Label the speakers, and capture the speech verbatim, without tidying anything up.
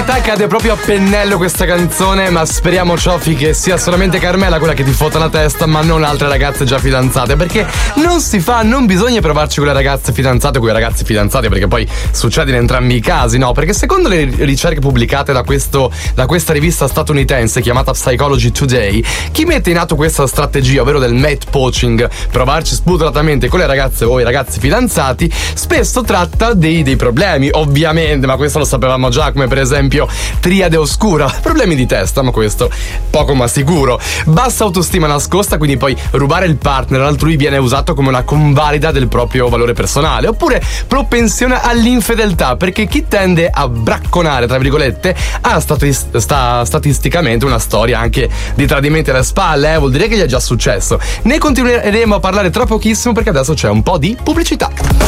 Speaker 1: verità cade proprio a pennello questa canzone, ma speriamo, Cioffi, che sia solamente Carmela quella che ti fotta la testa, ma non altre ragazze già fidanzate, perché non si fa, non bisogna provarci con le ragazze fidanzate o con i ragazzi fidanzati, perché poi succede in entrambi i casi, no? Perché secondo le ricerche pubblicate da questo da questa rivista statunitense chiamata Psychology Today, chi mette in atto questa strategia, ovvero del mate poaching, provarci spudoratamente con le ragazze o i ragazzi fidanzati, spesso tratta dei, dei problemi, ovviamente, ma questo lo sapevamo già, come per esempio triade oscura, problemi di testa, ma questo poco ma sicuro, bassa autostima nascosta, quindi poi rubare il partner altrui viene usato come una convalida del proprio valore personale, oppure propensione all'infedeltà, perché chi tende a bracconare, tra virgolette, ha statist- sta- statisticamente una storia anche di tradimenti alle spalle, eh? Vuol dire che gli è già successo. Ne continueremo a parlare tra pochissimo, perché adesso c'è un po' di pubblicità.